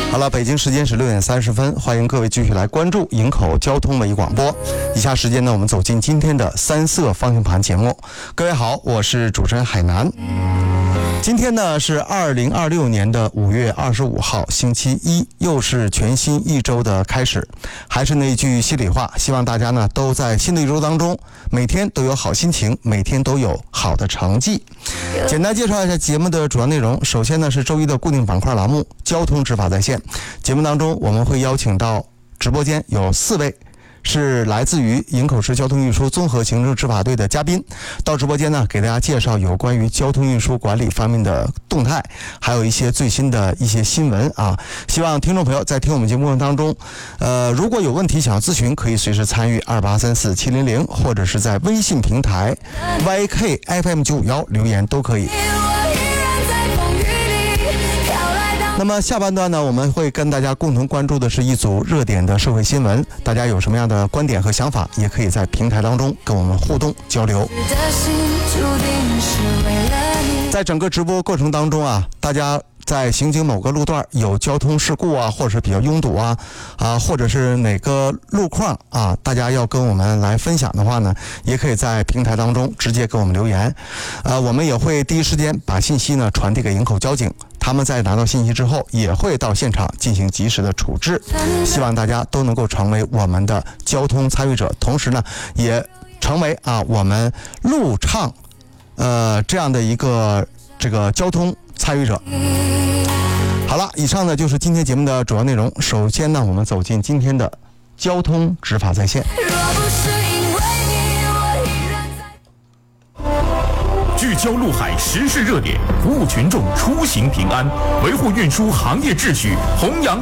好了，北京时间是6点30分，欢迎各位继续来关注营口交通文艺广播。以下时间呢，我们走进今天的三色方向盘节目。各位好，我是主持人海南。今天呢是2026年的5月25号，星期一，又是全新一周的开始。还是那句心里话，希望大家呢都在新的一周当中，每天都有好心情，每天都有好的成绩。简单介绍一下节目的主要内容。首先呢是周一的固定板块栏目交通执法在线，节目当中我们会邀请到直播间有4位是来自于营口市交通运输综合行政执法队的嘉宾，到直播间呢给大家介绍有关于交通运输管理方面的动态，还有一些最新的一些新闻啊。希望听众朋友在听我们节目当中，如果有问题想要咨询，可以随时参与28347700，或者是在微信平台 YKFM951留言都可以。那么下半段呢，我们会跟大家共同关注的是一组热点的社会新闻，大家有什么样的观点和想法，也可以在平台当中跟我们互动交流。在整个直播过程当中啊，大家在行经某个路段有交通事故啊，或者是比较拥堵啊，或者是哪个路况啊，大家要跟我们来分享的话呢，也可以在平台当中直接给我们留言。我们也会第一时间把信息呢传递给营口交警，他们在拿到信息之后也会到现场进行及时的处置。希望大家都能够成为我们的交通参与者，同时呢也成为我们路畅这样的一个这个交通参与者。好了，以上呢就是今天节目的主要内容。首先呢，我们走进今天的交通执法在线。 聚焦陆海时事热点，服务群众出行平安，维护运输行业秩序，弘扬